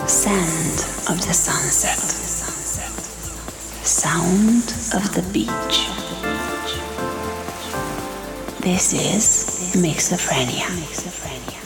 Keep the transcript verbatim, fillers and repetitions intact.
Sand of the sunset. Sound of the beach. This is Mixophrenia.